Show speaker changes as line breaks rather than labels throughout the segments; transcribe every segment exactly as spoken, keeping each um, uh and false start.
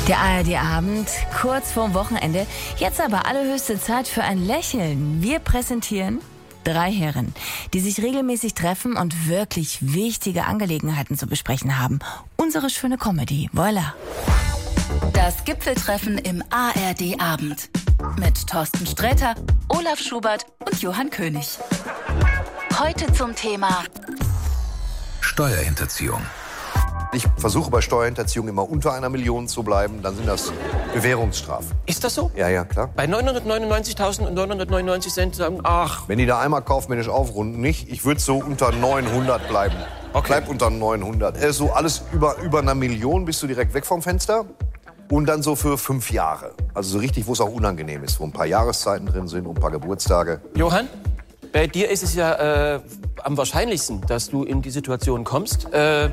Der A R D-Abend, kurz vorm Wochenende. Jetzt aber allerhöchste Zeit für ein Lächeln. Wir präsentieren drei Herren, die sich regelmäßig treffen und wirklich wichtige Angelegenheiten zu besprechen haben. Unsere schöne Comedy. Voilà.
Das Gipfeltreffen im A R D-Abend. Mit Thorsten Sträter, Olaf Schubert und Johann König. Heute zum Thema
Steuerhinterziehung.
Ich versuche bei Steuerhinterziehung immer unter einer Million zu bleiben, dann sind das Bewährungsstrafen.
Ist das so?
Ja, ja, klar.
Bei neunhundertneunundneunzigtausendneunhundertneunundneunzig Cent sagen, ach.
Wenn die da einmal kaufmännisch aufrunden, nicht, ich würde so unter neunhundert bleiben.
Okay.
Bleib unter neunhundert. Äh, so alles über, über einer Million bist du direkt weg vom Fenster. Und dann so für fünf Jahre. Also so richtig, wo es auch unangenehm ist, wo ein paar Jahreszeiten drin sind und ein paar Geburtstage.
Johann, bei dir ist es ja äh, am wahrscheinlichsten, dass du in die Situation kommst. Äh,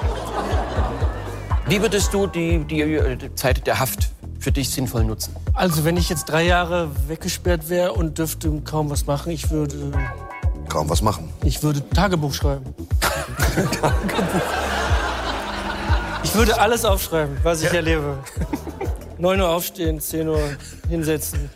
wie würdest du die, die, die Zeit der Haft für dich sinnvoll nutzen?
Also wenn ich jetzt drei Jahre weggesperrt wäre und dürfte kaum was machen, ich würde...
Kaum was machen?
Ich würde Tagebuch schreiben. Tagebuch. Ich würde alles aufschreiben, was ich ja. erlebe. neun Uhr aufstehen, zehn Uhr hinsetzen.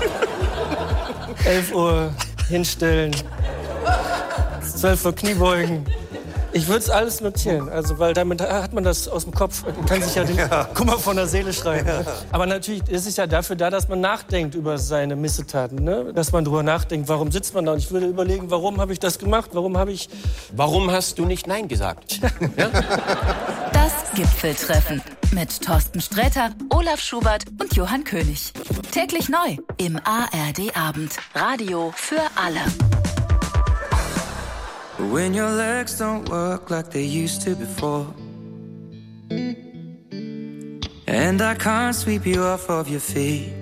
elf Uhr hinstellen. zwölf Uhr Kniebeugen. Ich würde es alles notieren, also, weil damit hat man das aus dem Kopf. Man kann sich ja den ja. Kummer von der Seele schreiben. Ja. Aber natürlich ist es ja dafür da, dass man nachdenkt über seine Missetaten. Ne? Dass man drüber nachdenkt, warum sitzt man da? Und ich würde überlegen, warum habe ich das gemacht? Warum habe ich...
Warum hast du nicht Nein gesagt? Ja?
Das Gipfeltreffen mit Thorsten Sträter, Olaf Schubert und Johann König. Täglich neu im A R D-Abend. Radio für alle.
When your legs don't work like they used to before, and I can't sweep you off of your feet,